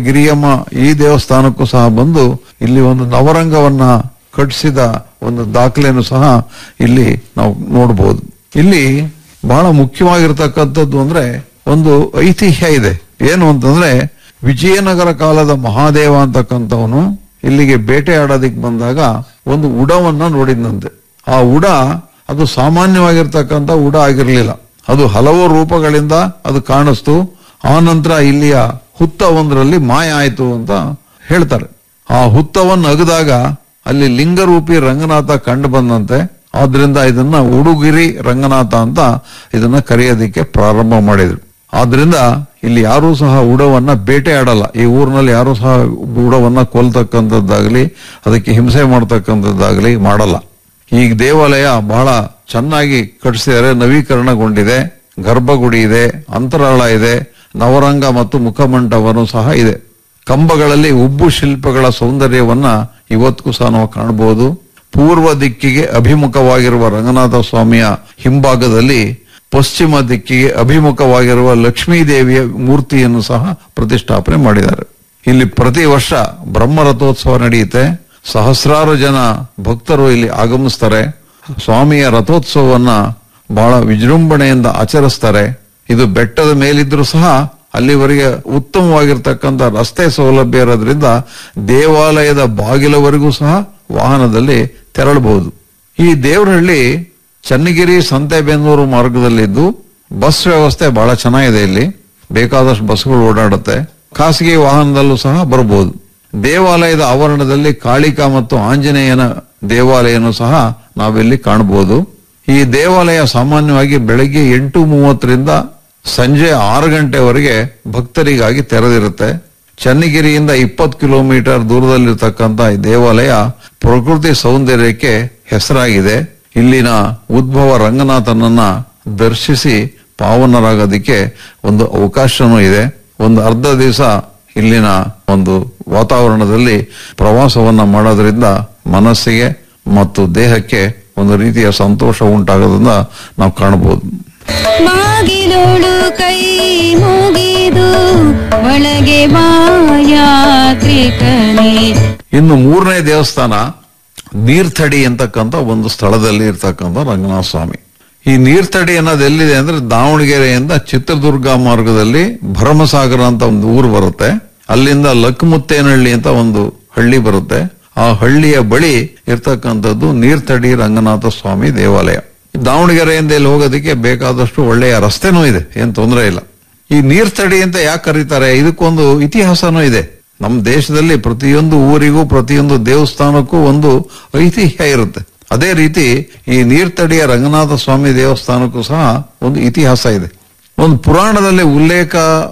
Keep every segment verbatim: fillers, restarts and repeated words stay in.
ಗಿರಿಯಮ್ಮ ಈ ದೇವಸ್ಥಾನಕ್ಕೂ ಸಹ ಬಂದು ಇಲ್ಲಿ ಒಂದು ನವರಂಗವನ್ನ ಕಟ್ಟಿಸಿದ ಒಂದು ದಾಖಲೆಯನ್ನು ಸಹ ಇಲ್ಲಿ ನಾವು ನೋಡಬಹುದು. ಇಲ್ಲಿ ಬಹಳ ಮುಖ್ಯವಾಗಿರ್ತಕ್ಕಂಥದ್ದು ಅಂದ್ರೆ ಒಂದು ಐತಿಹ್ಯ ಇದೆ. ಏನು ಅಂತಂದ್ರೆ ವಿಜಯನಗರ ಕಾಲದ ಮಹಾದೇವ ಅಂತಕ್ಕಂಥವನು ಇಲ್ಲಿಗೆ ಬೇಟೆ ಆಡೋದಿಕ್ ಬಂದಾಗ ಒಂದು ಉಡವನ್ನ ನೋಡಿದಂತೆ. ಆ ಉಡ ಅದು ಸಾಮಾನ್ಯವಾಗಿರ್ತಕ್ಕಂಥ ಉಡ ಆಗಿರ್ಲಿಲ್ಲ, ಅದು ಹಲವು ರೂಪಗಳಿಂದ ಅದು ಕಾಣಿಸ್ತು. ಆ ನಂತರ ಇಲ್ಲಿಯ ಹುತ್ತ ಒಂದರಲ್ಲಿ ಮಾಯ ಆಯ್ತು ಅಂತ ಹೇಳ್ತಾರೆ. ಆ ಹುತ್ತವನ್ನು ಅಗದಾಗ ಅಲ್ಲಿ ಲಿಂಗರೂಪಿ ರಂಗನಾಥ ಕಂಡು ಬಂದಂತೆ. ಆದ್ರಿಂದ ಇದನ್ನ ಉಡುಗಿರಿ ರಂಗನಾಥ ಅಂತ ಇದನ್ನ ಕರೆಯೋದಿಕ್ಕೆ ಪ್ರಾರಂಭ ಮಾಡಿದ್ರು. ಆದ್ರಿಂದ ಇಲ್ಲಿ ಯಾರೂ ಸಹ ಉಡವನ್ನ ಬೇಟೆ ಆಡಲ್ಲ. ಈ ಊರಿನಲ್ಲಿ ಯಾರೂ ಸಹ ಉಡವನ್ನ ಕೊಲ್ತಕ್ಕಂಥದ್ದಾಗ್ಲಿ ಅದಕ್ಕೆ ಹಿಂಸೆ ಮಾಡ್ತಕ್ಕಂಥದ್ದಾಗ್ಲಿ ಮಾಡಲ್ಲ. ಈ ದೇವಾಲಯ ಬಹಳ ಚೆನ್ನಾಗಿ ಕಟ್ಟಿಸಿದರೆ, ನವೀಕರಣಗೊಂಡಿದೆ. ಗರ್ಭಗುಡಿ ಇದೆ, ಅಂತರಾಳ ಇದೆ, ನವರಂಗ ಮತ್ತು ಮುಖಮಂಟಪನೂ ಸಹ ಇದೆ. ಕಂಬಗಳಲ್ಲಿ ಉಬ್ಬು ಶಿಲ್ಪಗಳ ಸೌಂದರ್ಯವನ್ನ ಇವತ್ತಿಗೂ ಸಹ ನಾವು ಕಾಣಬಹುದು. ಪೂರ್ವ ದಿಕ್ಕಿಗೆ ಅಭಿಮುಖವಾಗಿರುವ ರಂಗನಾಥ ಸ್ವಾಮಿಯ ಹಿಂಭಾಗದಲ್ಲಿ ಪಶ್ಚಿಮ ದಿಕ್ಕಿಗೆ ಅಭಿಮುಖವಾಗಿರುವ ಲಕ್ಷ್ಮೀ ದೇವಿಯ ಮೂರ್ತಿಯನ್ನು ಸಹ ಪ್ರತಿಷ್ಠಾಪನೆ ಮಾಡಿದ್ದಾರೆ. ಇಲ್ಲಿ ಪ್ರತಿ ವರ್ಷ ಬ್ರಹ್ಮರಥೋತ್ಸವ ನಡೆಯುತ್ತೆ. ಸಹಸ್ರಾರು ಜನ ಭಕ್ತರು ಇಲ್ಲಿ ಆಗಮಿಸ್ತಾರೆ. ಸ್ವಾಮಿಯ ರಥೋತ್ಸವವನ್ನ ಬಹಳ ವಿಜೃಂಭಣೆಯಿಂದ ಆಚರಿಸ್ತಾರೆ. ಇದು ಬೆಟ್ಟದ ಮೇಲಿದ್ರೂ ಸಹ ಅಲ್ಲಿವರೆಗೆ ಉತ್ತಮವಾಗಿರ್ತಕ್ಕಂಥ ರಸ್ತೆ ಸೌಲಭ್ಯ ಇರೋದ್ರಿಂದ ದೇವಾಲಯದ ಬಾಗಿಲವರೆಗೂ ಸಹ ವಾಹನದಲ್ಲಿ ತೆರಳಬಹುದು. ಈ ದೇವರಹಳ್ಳಿ ಚನ್ನಗಿರಿ ಸಂತೆಬೆನ್ನೂರು ಮಾರ್ಗದಲ್ಲಿದ್ದು ಬಸ್ ವ್ಯವಸ್ಥೆ ಬಹಳ ಚೆನ್ನಾಗಿದೆ. ಇಲ್ಲಿ ಬೇಕಾದಷ್ಟು ಬಸ್ಗಳು ಓಡಾಡುತ್ತೆ. ಖಾಸಗಿ ವಾಹನದಲ್ಲೂ ಸಹ ಬರಬಹುದು. ದೇವಾಲಯದ ಆವರಣದಲ್ಲಿ ಕಾಳಿಕಾ ಮತ್ತು ಆಂಜನೇಯನ ದೇವಾಲಯನೂ ಸಹ ನಾವಿಲ್ಲಿ ಕಾಣಬಹುದು. ಈ ದೇವಾಲಯ ಸಾಮಾನ್ಯವಾಗಿ ಬೆಳಗ್ಗೆ ಎಂಟು ಮೂವತ್ತರಿಂದ ಸಂಜೆ ಆರು ಗಂಟೆವರೆಗೆ ಭಕ್ತರಿಗಾಗಿ ತೆರೆದಿರುತ್ತೆ. ಚನ್ನಗಿರಿಯಿಂದ ಇಪ್ಪತ್ತು ಕಿಲೋಮೀಟರ್ ದೂರದಲ್ಲಿರ್ತಕ್ಕಂಥ ಈ ದೇವಾಲಯ ಪ್ರಕೃತಿ ಸೌಂದರ್ಯಕ್ಕೆ ಹೆಸರಾಗಿದೆ. ಇಲ್ಲಿನ ಉದ್ಭವ ರಂಗನಾಥನನ್ನ ದರ್ಶಿಸಿ ಪಾವನರಾಗೋದಿಕ್ಕೆ ಒಂದು ಅವಕಾಶನೂ ಇದೆ. ಒಂದು ಅರ್ಧ ದಿವಸ ಇಲ್ಲಿನ ಒಂದು ವಾತಾವರಣದಲ್ಲಿ ಪ್ರವಾಸವನ್ನ ಮಾಡೋದ್ರಿಂದ ಮನಸ್ಸಿಗೆ ಮತ್ತು ದೇಹಕ್ಕೆ ಒಂದು ರೀತಿಯ ಸಂತೋಷ ಉಂಟಾಗೋದನ್ನ ನಾವು ಕಾಣಬಹುದು. ಮಾಗಿಲೋಳು ಕೈ ಮುಗಿದು ಒಳಗೆ ಯಾತ್ರಿಕನೇ. ಇನ್ನು ಮೂರನೇ ದೇವಸ್ಥಾನ ನೀರ್ತಡಿ ಅಂತಕ್ಕಂಥ ಒಂದು ಸ್ಥಳದಲ್ಲಿ ಇರ್ತಕ್ಕಂಥ ರಂಗನಾಥ ಸ್ವಾಮಿ. ಈ ನೀರ್ತಡಿ ಅನ್ನೋದು ಎಲ್ಲಿದೆ ಅಂದ್ರೆ ದಾವಣಗೆರೆಯಿಂದ ಚಿತ್ರದುರ್ಗ ಮಾರ್ಗದಲ್ಲಿ ಭರಮಸಾಗರ ಅಂತ ಒಂದು ಊರು ಬರುತ್ತೆ. ಅಲ್ಲಿಂದ ಲಕ್ಮುತ್ತೇನಹಳ್ಳಿ ಅಂತ ಒಂದು ಹಳ್ಳಿ ಬರುತ್ತೆ. ಆ ಹಳ್ಳಿಯ ಬಳಿ ಇರ್ತಕ್ಕಂಥದ್ದು ನೀರ್ತಡಿ ರಂಗನಾಥ ಸ್ವಾಮಿ ದೇವಾಲಯ. ದಾವಣಗೆರೆಯಿಂದ ಇಲ್ಲಿ ಹೋಗೋದಕ್ಕೆ ಬೇಕಾದಷ್ಟು ಒಳ್ಳೆಯ ರಸ್ತೆನೂ ಇದೆ, ಏನ್ ತೊಂದರೆ ಇಲ್ಲ. ಈ ನೀರ್ತಡಿ ಅಂತ ಯಾಕೆ ಕರೀತಾರೆ? ಇದಕ್ಕೊಂದು ಇತಿಹಾಸನೂ ಇದೆ. ನಮ್ಮ ದೇಶದಲ್ಲಿ ಪ್ರತಿಯೊಂದು ಊರಿಗೂ ಪ್ರತಿಯೊಂದು ದೇವಸ್ಥಾನಕ್ಕೂ ಒಂದು ಐತಿಹ್ಯ ಇರುತ್ತೆ. ಅದೇ ರೀತಿ ಈ ನೀರ್ತಡಿಯ ರಂಗನಾಥ ಸ್ವಾಮಿ ದೇವಸ್ಥಾನಕ್ಕೂ ಸಹ ಒಂದು ಇತಿಹಾಸ ಇದೆ. ಒಂದು ಪುರಾಣದಲ್ಲಿ ಉಲ್ಲೇಖ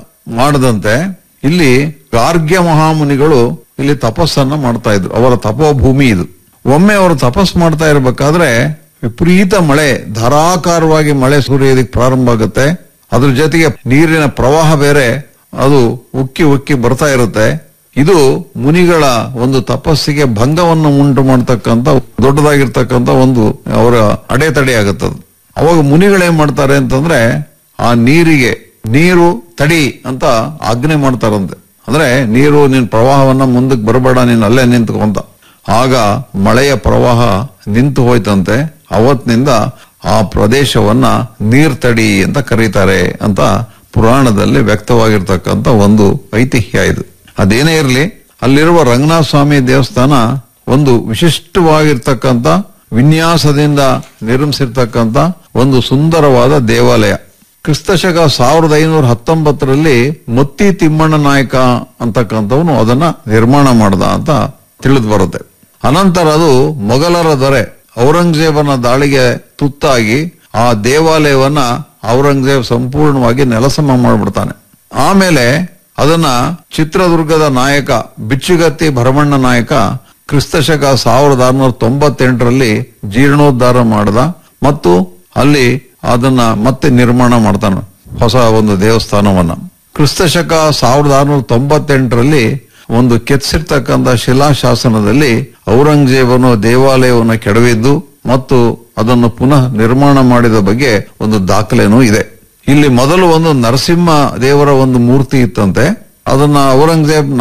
ಮಾಡದಂತೆ ಇಲ್ಲಿ ಗಾರ್ಗ್ಯ ಮಹಾಮುನಿಗಳು ಇಲ್ಲಿ ತಪಸ್ಸನ್ನ ಮಾಡ್ತಾ ಇದ್ರು. ಅವರ ತಪೋಭೂಮಿ ಇದು. ಒಮ್ಮೆ ಅವರು ತಪಸ್ ಮಾಡ್ತಾ ಇರಬೇಕಾದ್ರೆ ವಿಪರೀತ ಮಳೆ, ಧಾರಾಕಾರವಾಗಿ ಮಳೆ ಸುರಿಯೋದಕ್ಕೆ ಪ್ರಾರಂಭ ಆಗುತ್ತೆ. ಅದ್ರ ಜೊತೆಗೆ ನೀರಿನ ಪ್ರವಾಹ ಬೇರೆ ಅದು ಉಕ್ಕಿ ಉಕ್ಕಿ ಬರ್ತಾ ಇರುತ್ತೆ. ಇದು ಮುನಿಗಳ ಒಂದು ತಪಸ್ಸಿಗೆ ಭಂಗವನ್ನು ಉಂಟು ಮಾಡತಕ್ಕಂತ ದೊಡ್ಡದಾಗಿರ್ತಕ್ಕಂಥ ಒಂದು ಅವರ ಅಡೆತಡೆ ಆಗುತ್ತದೆ. ಅವಾಗ ಮುನಿಗಳೇನ್ ಮಾಡ್ತಾರೆ ಅಂತಂದ್ರೆ ಆ ನೀರಿಗೆ ನೀರು ತಡಿ ಅಂತ ಆಜ್ಞೆ ಮಾಡ್ತಾರಂತೆ. ಅಂದ್ರೆ ನೀರು ನಿನ್ ಪ್ರವಾಹವನ್ನ ಮುಂದಕ್ಕೆ ಬರಬೇಡ, ನೀನ್ ಅಲ್ಲೇ ನಿಂತ್ಕೊಂತ. ಆಗ ಮಳೆಯ ಪ್ರವಾಹ ನಿಂತು ಹೋಯ್ತಂತೆ. ಅವತ್ತಿನಿಂದ ಆ ಪ್ರದೇಶವನ್ನ ನೀರ್ತಡಿ ಅಂತ ಕರೀತಾರೆ ಅಂತ ಪುರಾಣದಲ್ಲಿ ವ್ಯಕ್ತವಾಗಿರ್ತಕ್ಕಂಥ ಒಂದು ಐತಿಹ್ಯ ಇದು. ಅದೇನೇ ಇರಲಿ, ಅಲ್ಲಿರುವ ರಂಗನಾಥ ಸ್ವಾಮಿ ದೇವಸ್ಥಾನ ಒಂದು ವಿಶಿಷ್ಟವಾಗಿರ್ತಕ್ಕಂಥ ವಿನ್ಯಾಸದಿಂದ ನಿರ್ಮಿಸಿರ್ತಕ್ಕಂಥ ಒಂದು ಸುಂದರವಾದ ದೇವಾಲಯ. ಕ್ರಿಸ್ತಶಕ ಸಾವಿರದ ಐನೂರ ಹತ್ತೊಂಬತ್ತರಲ್ಲಿ ಮತ್ತಿ ತಿಮ್ಮಣ್ಣ ನಾಯಕ ಅಂತಕ್ಕಂಥವನು ಅದನ್ನ ನಿರ್ಮಾಣ ಮಾಡ್ದ ಅಂತ ತಿಳಿದು ಬರುತ್ತೆ. ಅನಂತರ ಅದು ಮೊಘಲರ ದೊರೆ ಔರಂಗಜೇಬನ ದಾಳಿಗೆ ತುತ್ತಾಗಿ ಆ ದೇವಾಲಯವನ್ನ ಔರಂಗಜೇಬ್ ಸಂಪೂರ್ಣವಾಗಿ ನೆಲಸಮ ಮಾಡಿಬಿಡ್ತಾನೆ. ಆಮೇಲೆ ಅದನ್ನ ಚಿತ್ರದುರ್ಗದ ನಾಯಕ ಬಿಚ್ಚುಗತ್ತಿ ಭರಮಣ್ಣ ನಾಯಕ ಕ್ರಿಸ್ತಶಕ ಸಾವಿರದ ಆರುನೂರ ತೊಂಬತ್ತೆಂಟರಲ್ಲಿ ಜೀರ್ಣೋದ್ಧಾರ ಮಾಡ್ದ ಮತ್ತು ಅಲ್ಲಿ ಅದನ್ನ ಮತ್ತೆ ನಿರ್ಮಾಣ ಮಾಡ್ತಾನೆ, ಹೊಸ ಒಂದು ದೇವಸ್ಥಾನವನ್ನ. ಕ್ರಿಸ್ತಶಕ ಸಾವಿರದ ಆರುನೂರ ತೊಂಬತ್ತೆಂಟರಲ್ಲಿ ಒಂದು ಕೆತ್ತಿಸಿರ್ತಕ್ಕಂಥ ಶಿಲಾಶಾಸನದಲ್ಲಿ ಔರಂಗಜೇಬನು ದೇವಾಲಯವನ್ನು ಕೆಡವಿದ್ದು ಮತ್ತು ಅದನ್ನು ಪುನಃ ನಿರ್ಮಾಣ ಮಾಡಿದ ಬಗ್ಗೆ ಒಂದು ದಾಖಲೆನೂ ಇದೆ. ಇಲ್ಲಿ ಮೊದಲು ಒಂದು ನರಸಿಂಹ ದೇವರ ಒಂದು ಮೂರ್ತಿ ಇತ್ತಂತೆ. ಅದನ್ನ ಔರಂಗಜೇಬ್